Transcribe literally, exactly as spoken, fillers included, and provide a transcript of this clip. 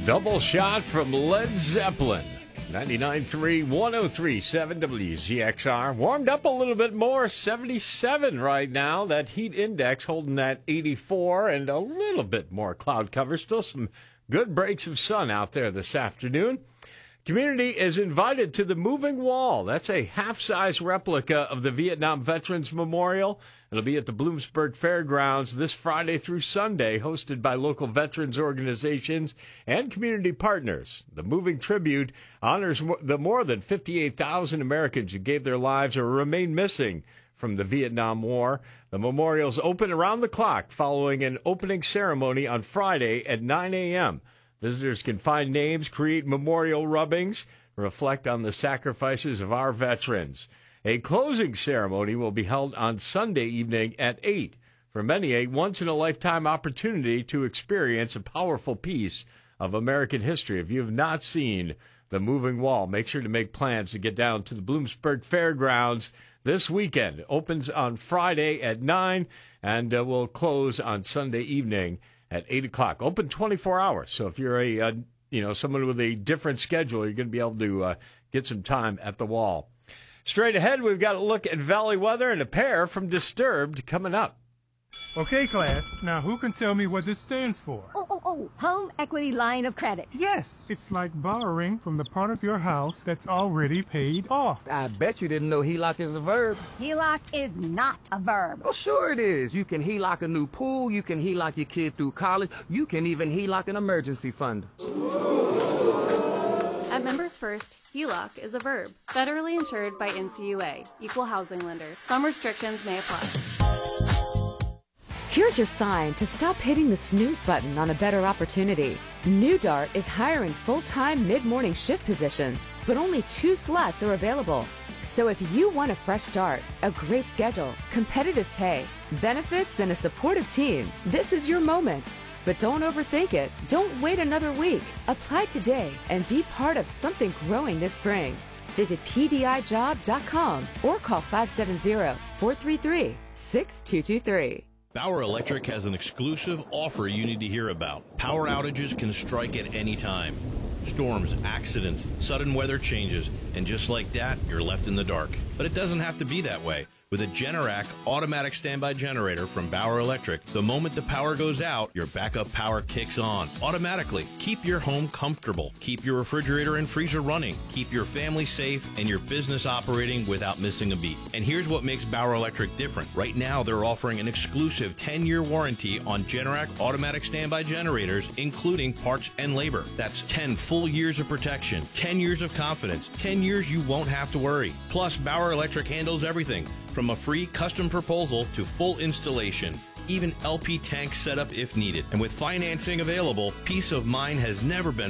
Double shot from Led Zeppelin. ninety-nine point three, one oh three point seven W Z X R. Warmed up a little bit more, seventy-seven right now. That heat index holding at eighty-four and a little bit more cloud cover. Still some good breaks of sun out there this afternoon. Community is invited to the Moving Wall. That's a half-size replica of the Vietnam Veterans Memorial. It'll be at the Bloomsburg Fairgrounds this Friday through Sunday, hosted by local veterans organizations and community partners. The Moving Tribute honors the more than fifty-eight thousand Americans who gave their lives or remain missing from the Vietnam War. The memorial's open around the clock following an opening ceremony on Friday at nine a.m. Visitors can find names, create memorial rubbings, reflect on the sacrifices of our veterans. A closing ceremony will be held on Sunday evening at eight. For many, a once-in-a-lifetime opportunity to experience a powerful piece of American history. If you have not seen the Moving Wall, make sure to make plans to get down to the Bloomsburg Fairgrounds this weekend. It opens on Friday at nine and uh, will close on Sunday evening at eight o'clock. Open twenty-four hours. So if you're a, uh, you know, someone with a different schedule, you're going to be able to uh, get some time at the wall. Straight ahead, we've got a look at Valley weather and a pair from Disturbed coming up. Okay, class. Now, who can tell me what this stands for? Oh, oh, oh, Home Equity Line of Credit. Yes, it's like borrowing from the part of your house that's already paid off. I bet you didn't know H E L O C is a verb. H E L O C is not a verb. Oh, sure it is. You can H E L O C a new pool, you can H E L O C your kid through college, you can even H E L O C an emergency fund. At Members First, H E L O C is a verb. Federally insured by N C U A, Equal Housing Lender. Some restrictions may apply. Here's your sign to stop hitting the snooze button on a better opportunity. New Dart is hiring full-time mid-morning shift positions, but only two slots are available. So if you want a fresh start, a great schedule, competitive pay, benefits, and a supportive team, this is your moment. But don't overthink it. Don't wait another week. Apply today and be part of something growing this spring. Visit P D I job dot com or call five seven zero, four three three, six two two three. Bauer Electric has an exclusive offer you need to hear about. Power outages can strike at any time. Storms, accidents, sudden weather changes, and just like that, you're left in the dark. But it doesn't have to be that way. With a Generac automatic standby generator from Bauer Electric, the moment the power goes out, your backup power kicks on automatically. Keep your home comfortable. Keep your refrigerator and freezer running. Keep your family safe and your business operating without missing a beat. And here's what makes Bauer Electric different. Right now, they're offering an exclusive ten-year warranty on Generac automatic standby generators, including parts and labor. That's ten full years of protection, ten years of confidence, ten years you won't have to worry. Plus, Bauer Electric handles everything from a free custom proposal to full installation, even L P tank setup if needed. And with financing available, peace of mind has never been